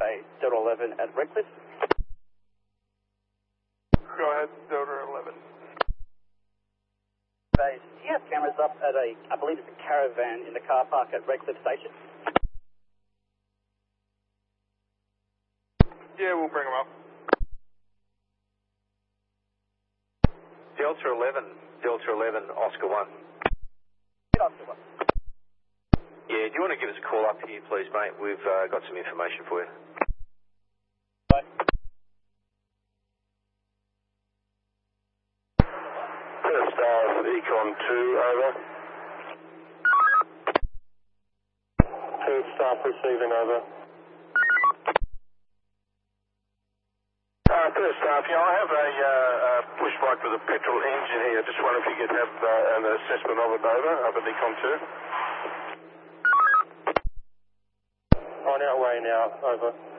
a Delta 11 at Redcliffe. Go ahead, Delta 11. Base, do you have cameras up at I believe it's a caravan in the car park at Redcliffe Station? Yeah, we'll bring them up. Delta 11, Oscar 1. Oscar 1. Yeah, do you want to give us a call up here, please, mate? We've got some information for you. Bye. First staff, Econ 2, over. Third staff receiving, over. First staff, yeah, I have a push bike with a petrol engine here. Just wonder if you could have an assessment of it, over, up at Econ 2. On our way now, over.